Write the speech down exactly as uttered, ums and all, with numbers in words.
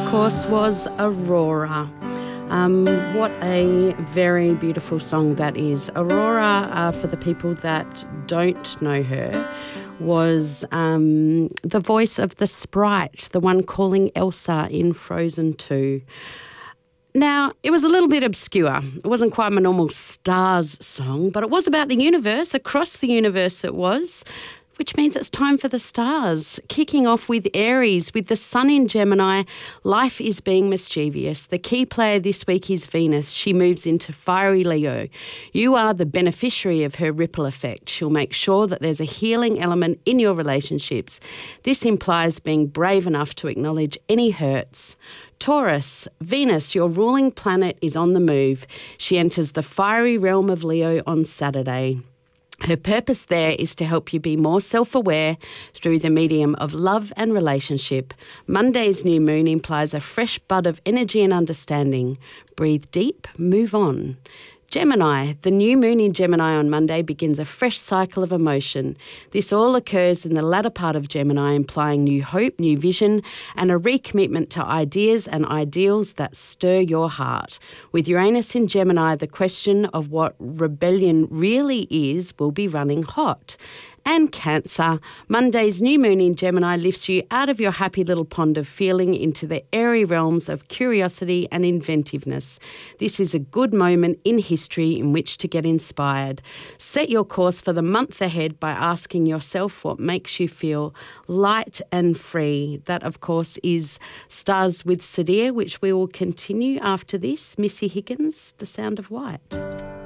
course, was Aurora. Um, what a very beautiful song that is. Aurora, uh, for the people that don't know her, was um, the voice of the sprite, the one calling Elsa in Frozen two. Now, it was a little bit obscure. It wasn't quite my normal Stars song, but it was about the universe, across the universe it was, which means it's time for the stars. Kicking off with Aries, with the sun in Gemini, life is being mischievous. The key player this week is Venus. She moves into fiery Leo. You are the beneficiary of her ripple effect. She'll make sure that there's a healing element in your relationships. This implies being brave enough to acknowledge any hurts. Taurus, Venus, your ruling planet, is on the move. She enters the fiery realm of Leo on Saturday. Her purpose there is to help you be more self-aware through the medium of love and relationship. Monday's new moon implies a fresh bud of energy and understanding. Breathe deep, move on. Gemini, the new moon in Gemini on Monday begins a fresh cycle of emotion. This all occurs in the latter part of Gemini, implying new hope, new vision, and a recommitment to ideas and ideals that stir your heart. With Uranus in Gemini, the question of what rebellion really is will be running hot. And Cancer, Monday's new moon in Gemini lifts you out of your happy little pond of feeling into the airy realms of curiosity and inventiveness. This is a good moment in history in which to get inspired. Set your course for the month ahead by asking yourself what makes you feel light and free. That, of course, is Stars with Sadir, which we will continue after this. Missy Higgins, The Sound of White.